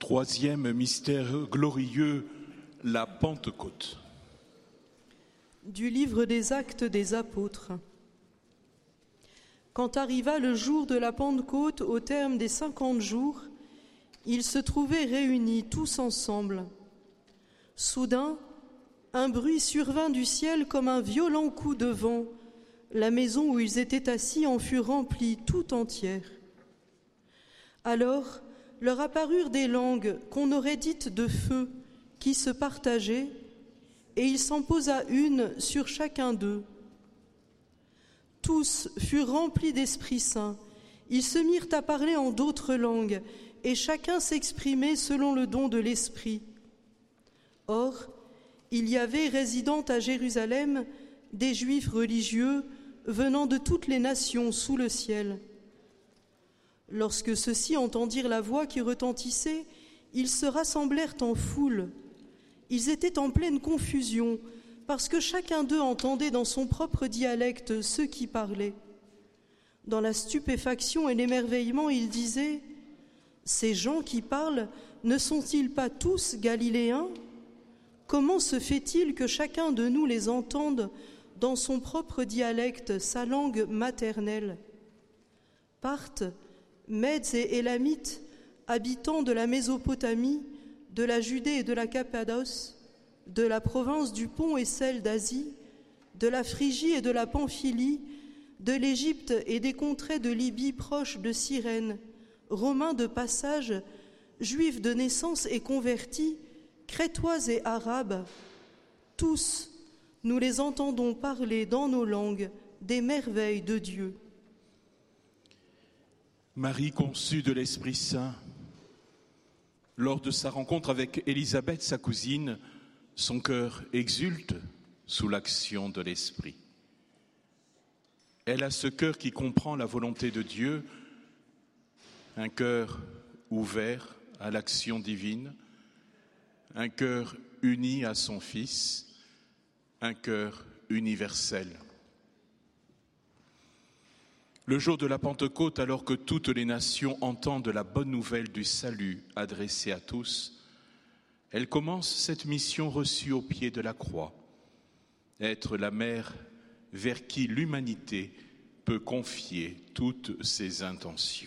Troisième mystère glorieux, la Pentecôte. Du livre des Actes des Apôtres. Quand arriva le jour de la Pentecôte, au terme des 50 jours, ils se trouvaient réunis tous ensemble. Soudain, un bruit survint du ciel comme un violent coup de vent. La maison où ils étaient assis en fut remplie tout entière. Alors leur apparurent des langues qu'on aurait dites de feu, qui se partageaient, et il s'en posa une sur chacun d'eux. Tous furent remplis d'Esprit Saint. Ils se mirent à parler en d'autres langues, et chacun s'exprimait selon le don de l'Esprit. Or, il y avait résidant à Jérusalem des Juifs religieux venant de toutes les nations sous le ciel. Lorsque ceux-ci entendirent la voix qui retentissait, ils se rassemblèrent en foule. Ils étaient en pleine confusion, parce que chacun d'eux entendait dans son propre dialecte ceux qui parlaient. Dans la stupéfaction et l'émerveillement, ils disaient « Ces gens qui parlent, ne sont-ils pas tous Galiléens ? Comment se fait-il que chacun de nous les entende dans son propre dialecte, sa langue maternelle ? Parthes, Mèdes et Élamites, habitants de la Mésopotamie, de la Judée et de la Cappadoce, de la province du Pont et celle d'Asie, de la Phrygie et de la Pamphylie, de l'Égypte et des contrées de Libye proches de Cyrène, Romains de passage, Juifs de naissance et convertis, Crétois et Arabes, tous, nous les entendons parler dans nos langues des merveilles de Dieu. Marie conçue de l'Esprit Saint, lors de sa rencontre avec Élisabeth, sa cousine, son cœur exulte sous l'action de l'Esprit. Elle a ce cœur qui comprend la volonté de Dieu, un cœur ouvert à l'action divine, un cœur uni à son Fils, un cœur universel. Le jour de la Pentecôte, alors que toutes les nations entendent la bonne nouvelle du salut adressée à tous, elle commence cette mission reçue au pied de la croix, être la mère vers qui l'humanité peut confier toutes ses intentions.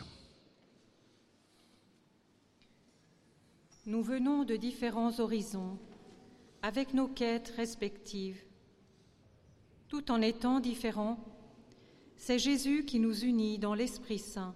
Nous venons de différents horizons, avec nos quêtes respectives. Tout en étant différents, c'est Jésus qui nous unit dans l'Esprit Saint.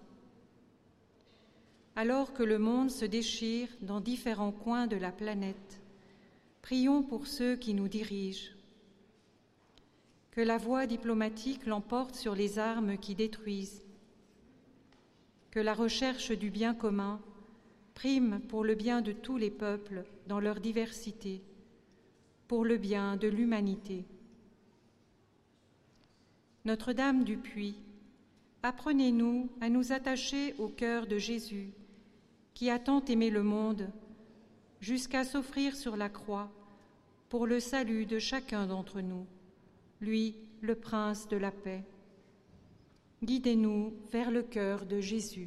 Alors que le monde se déchire dans différents coins de la planète, prions pour ceux qui nous dirigent. Que la voie diplomatique l'emporte sur les armes qui détruisent. Que la recherche du bien commun prime pour le bien de tous les peuples dans leur diversité, pour le bien de l'humanité. Notre-Dame du Puy, apprenez-nous à nous attacher au cœur de Jésus, qui a tant aimé le monde, jusqu'à s'offrir sur la croix pour le salut de chacun d'entre nous, lui, le Prince de la paix. Guidez-nous vers le cœur de Jésus.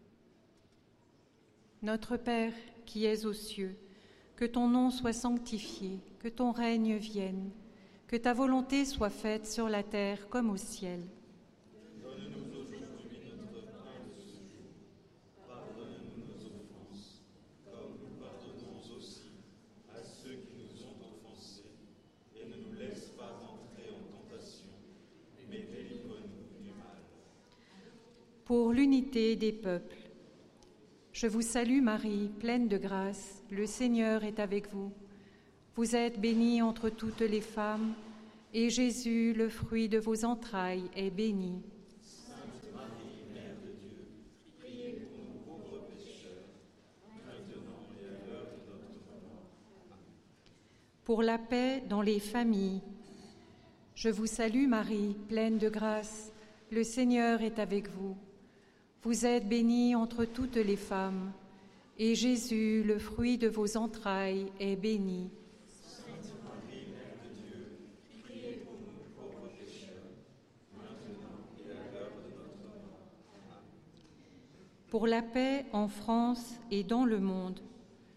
Notre Père qui es aux cieux, que ton nom soit sanctifié, que ton règne vienne, que ta volonté soit faite sur la terre comme au ciel. Donne-nous aujourd'hui notre pain de ce jour. Pardonne-nous nos offenses, comme nous pardonnons aussi à ceux qui nous ont offensés. Et ne nous laisse pas entrer en tentation, mais délivre-nous du mal. Pour l'unité des peuples. Je vous salue Marie, pleine de grâce, le Seigneur est avec vous. Vous êtes bénie entre toutes les femmes, et Jésus, le fruit de vos entrailles, est béni. Sainte Marie, Mère de Dieu, priez pour nous pauvres pécheurs, maintenant et à l'heure de notre mort. Pour la paix dans les familles. Je vous salue Marie, pleine de grâce, le Seigneur est avec vous. Vous êtes bénie entre toutes les femmes, et Jésus, le fruit de vos entrailles, est béni. Sainte Marie, Mère de Dieu, priez pour nous pauvres pécheurs, maintenant et à l'heure de notre mort. Pour la paix en France et dans le monde.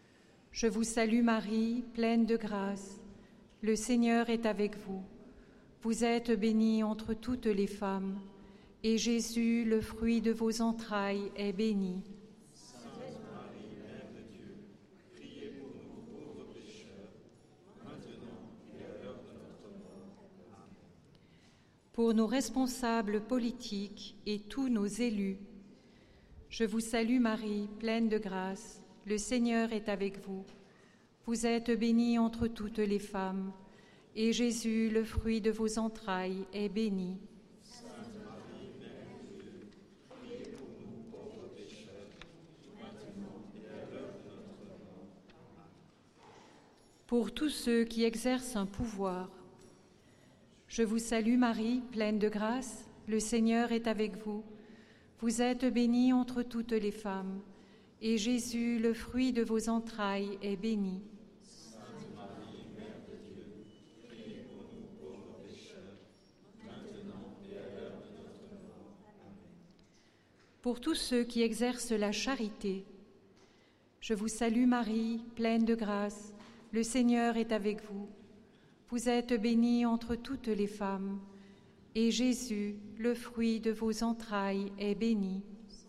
Je vous salue Marie, pleine de grâce. Le Seigneur est avec vous. Vous êtes bénie entre toutes les femmes, et Jésus, le fruit de vos entrailles, est béni. Sainte Marie, Mère de Dieu, priez pour nous pauvres pécheurs, maintenant et à l'heure de notre mort. Amen. Pour nos responsables politiques et tous nos élus, je vous salue Marie, pleine de grâce. Le Seigneur est avec vous. Vous êtes bénie entre toutes les femmes, et Jésus, le fruit de vos entrailles, est béni. Sainte Marie, Mère de Dieu, priez pour nous pauvres pécheurs, maintenant et à l'heure de notre mort. Amen. Pour tous ceux qui exercent un pouvoir, je vous salue Marie, pleine de grâce. Le Seigneur est avec vous. Vous êtes bénie entre toutes les femmes, et Jésus, le fruit de vos entrailles, est béni. Sainte Marie, Mère de Dieu, priez pour nous pauvres pécheurs, maintenant et à l'heure de notre mort. Amen. Pour tous ceux qui exercent la charité, je vous salue Marie, pleine de grâce. Le Seigneur est avec vous. Vous êtes bénie entre toutes les femmes, et Jésus, le fruit de vos entrailles, est béni.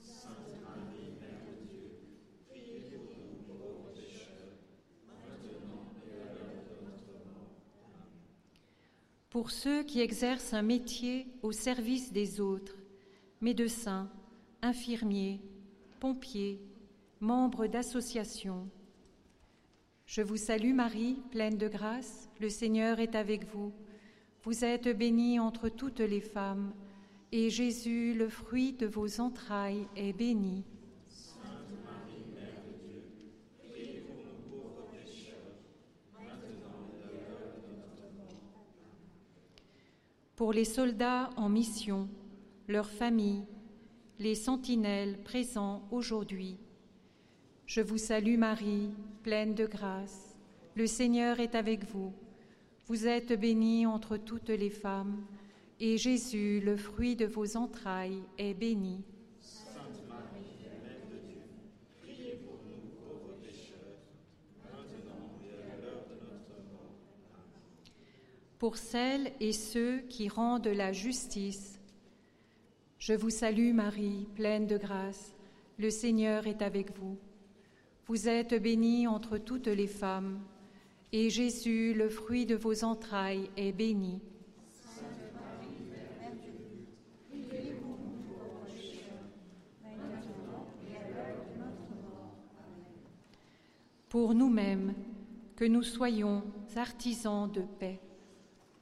Pour ceux qui exercent un métier au service des autres, médecins, infirmiers, pompiers, membres d'associations, je vous salue Marie, pleine de grâce, le Seigneur est avec vous. Vous êtes bénie entre toutes les femmes, et Jésus, le fruit de vos entrailles, est béni. Sainte Marie, Mère de Dieu, priez pour nous pauvres pécheurs, maintenant et à l'heure de notre mort. Pour les soldats en mission, leurs familles, les sentinelles présents aujourd'hui, je vous salue Marie, pleine de grâce. Le Seigneur est avec vous. Vous êtes bénie entre toutes les femmes, et Jésus, le fruit de vos entrailles, est béni. Sainte Marie, Mère de Dieu, priez pour nous pauvres pécheurs, maintenant et à l'heure de notre mort. Amen. Pour celles et ceux qui rendent la justice, je vous salue Marie, pleine de grâce. Le Seigneur est avec vous. Vous êtes bénie entre toutes les femmes, et Jésus, le fruit de vos entrailles, est béni. Sainte Marie, Mère de Dieu, priez pour nous pauvres pécheurs, maintenant et à l'heure de notre mort. Amen. Pour nous-mêmes, que nous soyons artisans de paix.